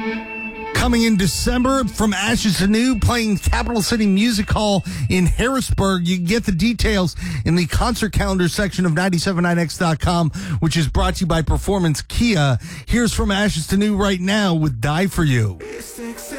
Coming in December, From Ashes to New, playing Capital City Music Hall in Harrisburg. You can get the details in the concert calendar section of 979x.com, which is brought to you by Performance Kia. Here's From Ashes to New right now with Die For You.